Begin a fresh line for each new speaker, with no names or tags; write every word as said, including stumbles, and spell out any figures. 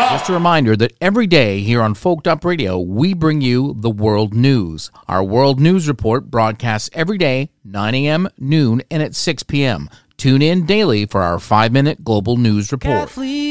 Just a reminder that every day here on Folked Up Radio, we bring you the world news. Our world news report broadcasts every day, nine a.m., noon, and at six p.m. Tune in daily for our five-minute global news report. Kathleen.